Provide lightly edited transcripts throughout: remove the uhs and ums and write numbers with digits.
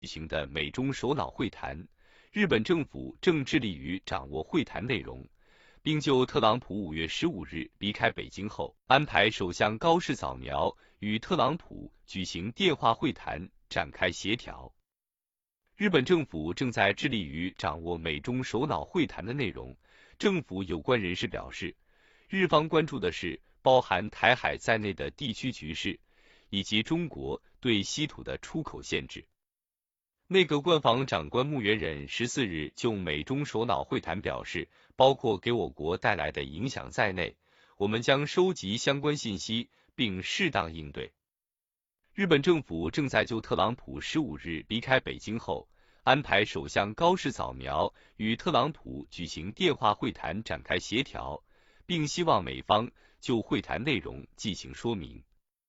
行的美中首脑会谈，日本政府正致力于掌握会谈内容，并就特朗普5月15日离开北京后，安排首相高市早苗与特朗普举行电话会谈，展开协调。日本政府正在致力于掌握美中首脑会谈的内容，政府有关人士表示，日方关注的是包含台海在内的地区局势，以及中国对稀土的出口限制。内阁官房长官木原忍14日就美中首脑会谈表示，包括给我国带来的影响在内，我们将收集相关信息并适当应对。日本政府正在就特朗普15日离开北京后，安排首相高市早苗与特朗普举行电话会谈展开协调，并希望美方就会谈内容进行说明。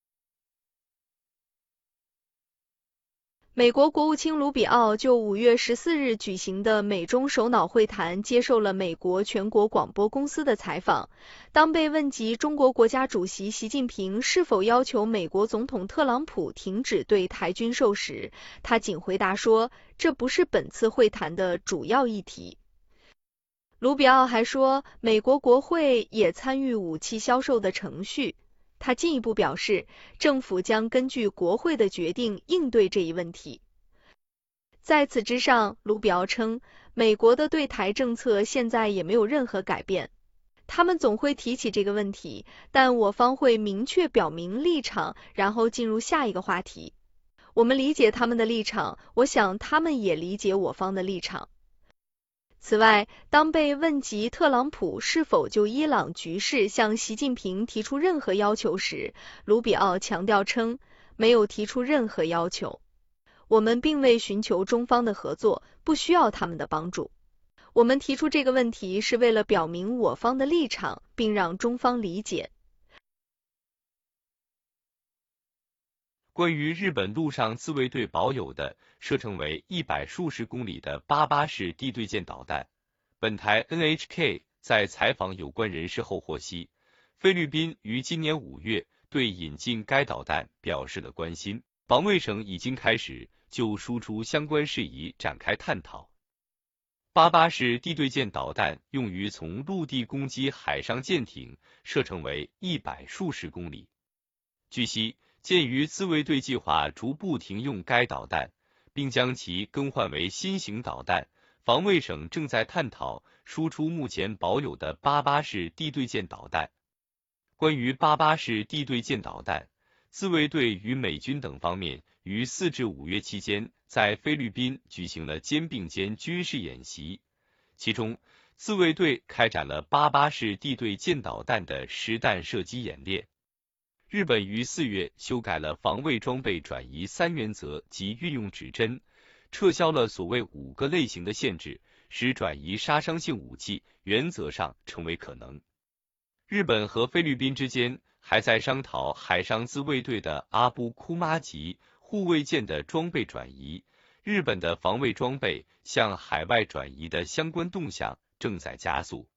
美国国务卿卢比奥就5月14日举行的美中首脑会谈接受了美国全国广播公司的采访。当被问及中国国家主席习近平是否要求美国总统特朗普停止对台军售时，他仅回答说，这不是本次会谈的主要议题。卢比奥还说，美国国会也参与武器销售的程序。他进一步表示，政府将根据国会的决定应对这一问题。在此之上，卢比奥称，美国的对台政策现在也没有任何改变。他们总会提起这个问题，但我方会明确表明立场，然后进入下一个话题。我们理解他们的立场，我想他们也理解我方的立场。此外，当被问及特朗普是否就伊朗局势向习近平提出任何要求时，卢比奥强调称，没有提出任何要求。我们并未寻求中方的合作，不需要他们的帮助。我们提出这个问题是为了表明我方的立场，并让中方理解。 关于日本陆上自卫队保有的射程为100数十公里的88式地对舰导弹，本台 NHK 在采访有关人士后获悉，菲律宾于今年5月对引进该导弹表示了关心，防卫省已经开始就输出相关事宜展开探讨。88式地对舰导弹用于从陆地攻击海上舰艇，射程为100数十公里。据悉，鉴于自卫队计划逐步停用该导弹，并将其更换为新型导弹，防卫省正在探讨输出目前保有的88式地对舰导弹。关于88式地对舰导弹，自卫队与美军等方面于4至5月期间在菲律宾举行了肩并肩军事演习，其中自卫队开展了88式地对舰导弹的实弹射击演练。日本于4月修改了防卫装备转移3原则及运用指针，撤销了所谓5个类型的限制，使转移杀伤性武器原则上成为可能。日本和菲律宾之间还在商讨海上自卫队的阿布库马级护卫舰的装备转移，日本的防卫装备向海外转移的相关动向正在加速。